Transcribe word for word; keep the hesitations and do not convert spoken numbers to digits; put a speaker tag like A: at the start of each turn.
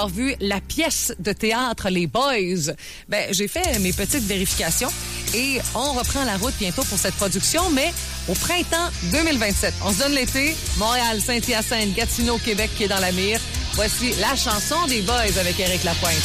A: vu la pièce de théâtre Les Boys. Ben, j'ai fait mes petites vérifications et on reprend la route bientôt pour cette production, mais au printemps deux mille vingt-sept. On se donne l'été. Montréal, Saint-Hyacinthe, Gatineau, Québec qui est dans la mire. Voici la chanson des Boys avec Éric Lapointe.